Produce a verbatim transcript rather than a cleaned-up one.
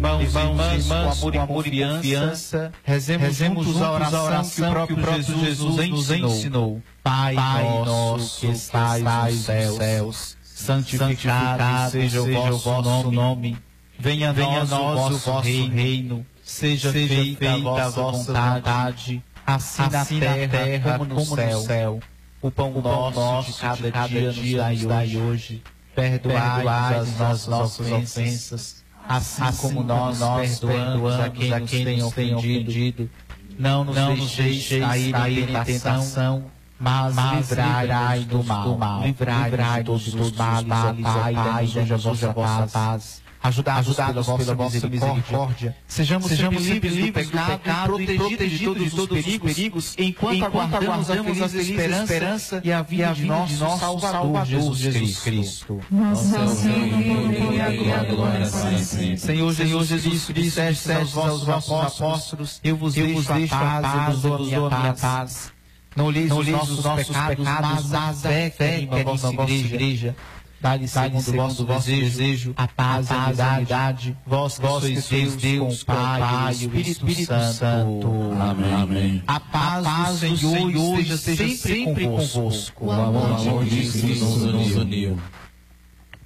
Irmãos, irmãs, irmãs, com amor e confiança, rezemos, rezemos juntos a oração, a oração que o próprio, que o próprio Jesus, Jesus nos ensinou. ensinou. Pai, Pai nosso, que estais nos céus, céus santificado, santificado seja o vosso, vosso nome. nome. Venha, Venha a nós o vosso reino, reino. Seja, seja feita, feita a vossa vontade, vontade assim, assim na terra, terra como, no, como céu. no céu. O pão, o pão nosso, nosso de cada, de cada dia, dia nos dai hoje. Perdoai as nossas, nossas ofensas, assim, assim como nós, nós perdoamos a quem, a quem nos tem ofendido. Não nos não deixeis cair em tentação, mas, mas livrai do mal. Do mal. Livrai, livrai todos os males, ó Pai, Pai, seja a vossa paz. paz. Ajudados pela vossa, vossa misericórdia, sejamos, sejamos sempre livres do pecado, pecado e protegidos de todos, de todos os perigos, enquanto, enquanto aguardamos, aguardamos a feliz esperança, esperança e a vida de nosso, nosso Salvador, Salvador Jesus, Jesus Cristo. Nosso Senhor, e a glória sempre. Senhor Jesus Cristo, disseste aos vossos apóstolos, eu vos deixo a paz, eu vos dou a minha paz. Não olheis os nossos pecados, mas a fé que anima a vossa igreja. Dá-lhe segundo, segundo o vosso desejo, a paz e a unidade, vós que sois Deus, Deus, Pai, Pai e o Espírito, Espírito Santo. Amém. Amém. A paz, a paz do Senhor esteja sempre, sempre convosco. O amor de Cristo nos uniu.